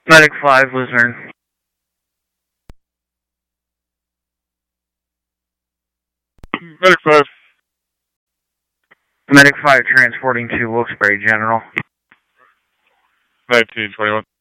Medic 5, Luzerne. Medic 5. Medic 5 transporting to Wilkes-Barre General. 1921.